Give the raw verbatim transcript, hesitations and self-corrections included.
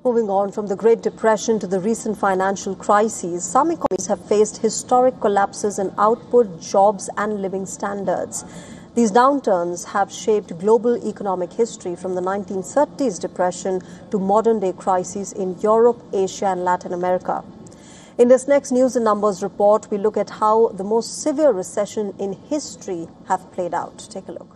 Moving on from the Great Depression to the recent financial crises, some economies have faced historic collapses in output, jobs and living standards. These downturns have shaped global economic history from the nineteen thirties depression to modern-day crises in Europe, Asia and Latin America. In this next News and Numbers report, we look at how the most severe recession in history have played out. Take a look.